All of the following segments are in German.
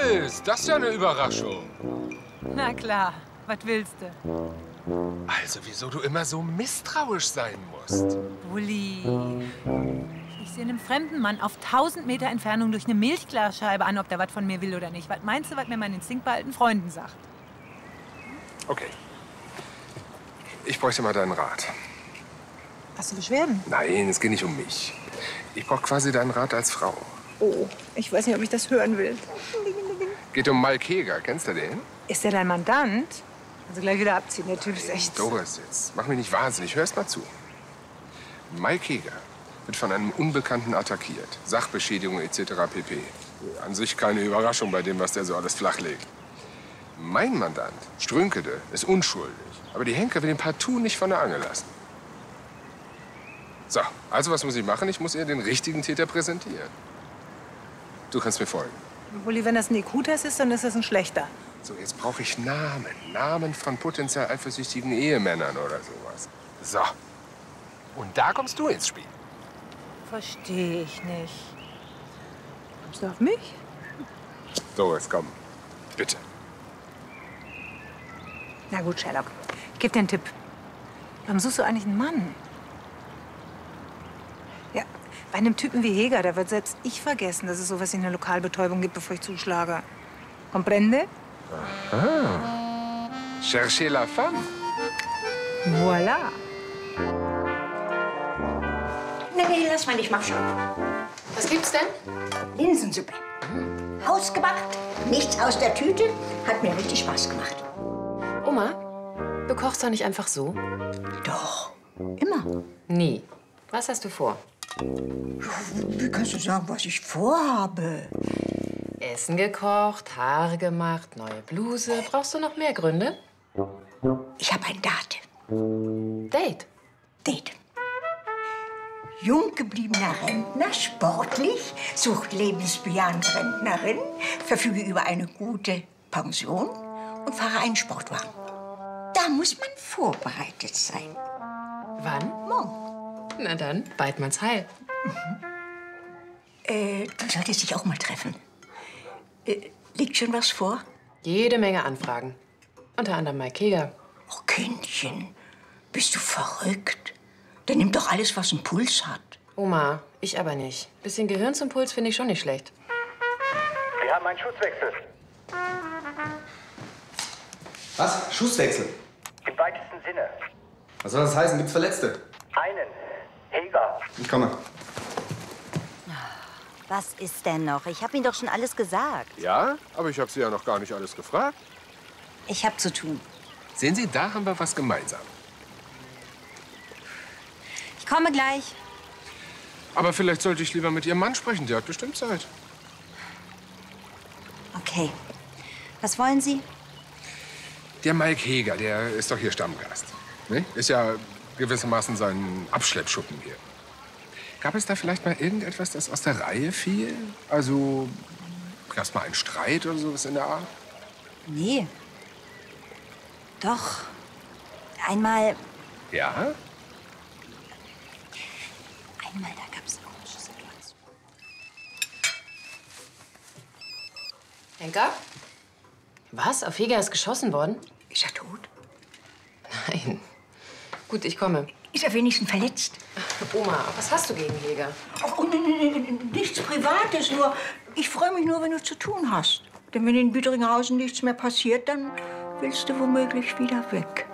Alice, das ist ja eine Überraschung. Na klar, was willst du? Also, wieso du immer so misstrauisch sein musst? Uli, ich sehe einen fremden Mann auf 1000 Meter Entfernung durch eine Milchglasscheibe an, ob der was von mir will oder nicht. Was meinst du, was mir mein Instinkt bei alten Freunden sagt? Okay. Ich bräuchte mal deinen Rat. Hast du Beschwerden? Nein, es geht nicht um mich. Ich brauche quasi deinen Rat als Frau. Oh, ich weiß nicht, ob ich das hören will. Geht um Mike Heger. Kennst du den? Ist der dein Mandant? Also gleich wieder abziehen. Der Typ ist echt... Doris, jetzt mach mich nicht wahnsinnig. Hörst mal zu. Mike Heger wird von einem Unbekannten attackiert. Sachbeschädigung etc. pp. An sich keine Überraschung bei dem, was der so alles flachlegt. Mein Mandant, Strünkede, ist unschuldig. Aber die Henker will ihn partout nicht von der Angel lassen. So, also was muss ich machen? Ich muss ihr den richtigen Täter präsentieren. Du kannst mir folgen. Uli, wenn das ein IQ-Test ist, dann ist das ein schlechter. So, jetzt brauche ich Namen. Namen von potenziell eifersüchtigen Ehemännern oder sowas. So. Und da kommst du ins Spiel. Verstehe ich nicht. Kommst du auf mich? Doris, komm. Bitte. Na gut, Sherlock. Ich gebe dir einen Tipp. Warum suchst du eigentlich einen Mann? Ja, bei einem Typen wie Heger, da wird selbst ich vergessen, dass es sowas wie eine Lokalbetäubung gibt, bevor ich zuschlage. Comprende? Ah. Cherchez la femme. Voilà. Nee, lass mal, ich mach schon. Was gibt's denn? Linsensuppe. Hausgemacht, nichts aus der Tüte. Hat mir richtig Spaß gemacht. Oma, du kochst doch nicht einfach so? Doch, immer. Nie. Was hast du vor? Wie kannst du sagen, was ich vorhabe? Essen gekocht, Haare gemacht, neue Bluse. Brauchst du noch mehr Gründe? Ich habe ein Date. Date. Date. Jung gebliebener Rentner, sportlich, sucht lebensbejahende Rentnerin, verfüge über eine gute Pension und fahre einen Sportwagen. Da muss man vorbereitet sein. Wann? Morgen. Na dann, bald mal's heil. Du solltest dich auch mal treffen. Liegt schon was vor? Jede Menge Anfragen. Unter anderem Mike Heger. Oh, Kindchen, bist du verrückt? Der nimmt doch alles, was einen Puls hat. Oma, ich aber nicht. Bisschen Gehirn zum Puls finde ich schon nicht schlecht. Wir haben einen Schusswechsel. Was? Schusswechsel? Im weitesten Sinne. Was soll das heißen? Gibt's Verletzte? Einen. Heger. Ich komme. Was ist denn noch? Ich habe Ihnen doch schon alles gesagt. Ja, aber ich habe Sie ja noch gar nicht alles gefragt. Ich habe zu tun. Sehen Sie, da haben wir was gemeinsam. Ich komme gleich. Aber vielleicht sollte ich lieber mit Ihrem Mann sprechen. Der hat bestimmt Zeit. Okay. Was wollen Sie? Der Mike Heger, der ist doch hier Stammgast. Ne? Ist ja gewissermaßen sein Abschleppschuppen hier. Gab es da vielleicht mal irgendetwas, das aus der Reihe fiel? Also, gab es mal einen Streit oder sowas in der Art? Nee. Doch. Einmal, Ja? da gab es eine komische Situation. Henker? Was? Auf Heger ist geschossen worden? Ist er tot? Nein. Gut, ich komme. Ist er wenigstens verletzt? Oma, was hast du gegen Heger? Oh, nichts Privates, nur ich freue mich nur, wenn du zu tun hast. Denn wenn in Büdringhausen nichts mehr passiert, dann willst du womöglich wieder weg.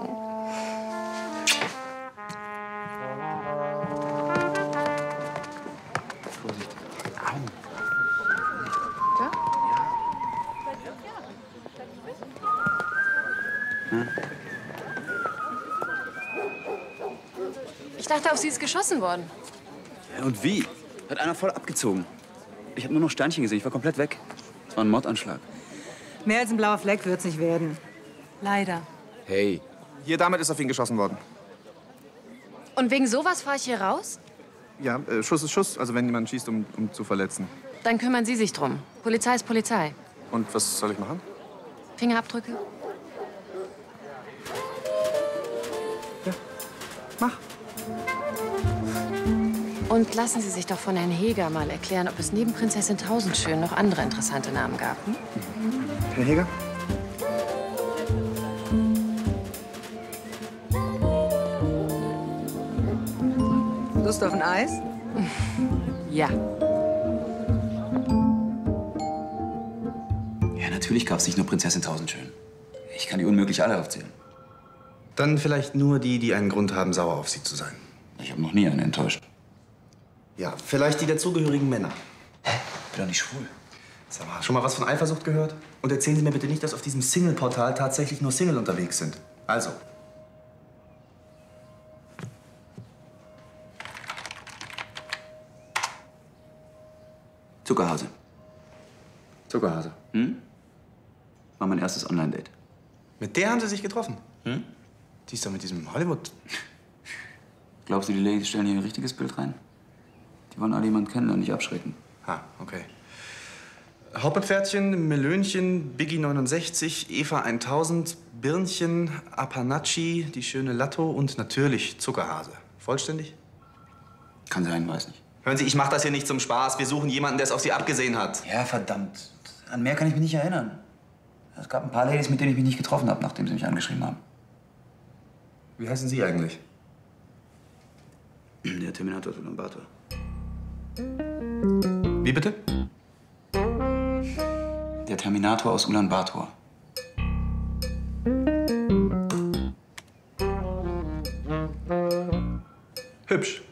Ich dachte, auf sie ist geschossen worden. Und wie? Hat einer voll abgezogen. Ich habe nur noch Steinchen gesehen. Ich war komplett weg. Es war ein Mordanschlag. Mehr als ein blauer Fleck wird's nicht werden. Leider. Hey. Hier, damit ist auf ihn geschossen worden. Und wegen sowas fahre ich hier raus? Ja, Schuss ist Schuss. Also wenn jemand schießt, um zu verletzen. Dann kümmern Sie sich drum. Polizei ist Polizei. Und was soll ich machen? Fingerabdrücke? Ja, mach. Und lassen Sie sich doch von Herrn Heger mal erklären, ob es neben Prinzessin Tausendschön noch andere interessante Namen gab. Hm? Herr Heger? Lust auf ein Eis? Ja. Ja, natürlich gab es nicht nur Prinzessin Tausendschön. Ich kann die unmöglich alle aufzählen. Dann vielleicht nur die, die einen Grund haben, sauer auf Sie zu sein. Ich habe noch nie einen enttäuscht. Ja, vielleicht die dazugehörigen Männer. Ich bin doch nicht schwul. Sag mal, schon mal was von Eifersucht gehört? Und erzählen Sie mir bitte nicht, dass auf diesem Single-Portal tatsächlich nur Single unterwegs sind. Also. Zuckerhase. Zuckerhase. Hm? War mein erstes Online-Date. Mit der haben Sie sich getroffen? Hm? Die ist doch mit diesem Hollywood... Glaubst du, die Ladies stellen hier ein richtiges Bild rein? Die wollen alle jemanden kennenlernen, nicht abschrecken. Ah, okay. Hoppepferdchen, Melönchen, Biggie 69, Eva 1000, Birnchen, Apanachi, die schöne Latto und natürlich Zuckerhase. Vollständig? Kann sein, weiß nicht. Hören Sie, ich mache das hier nicht zum Spaß. Wir suchen jemanden, der es auf Sie abgesehen hat. Ja, verdammt. An mehr kann ich mich nicht erinnern. Es gab ein paar Ladies, mit denen ich mich nicht getroffen habe, nachdem sie mich angeschrieben haben. Wie heißen Sie eigentlich? Der Terminator aus Ulaanbaatar. Wie bitte? Der Terminator aus Ulaanbaatar. Hübsch.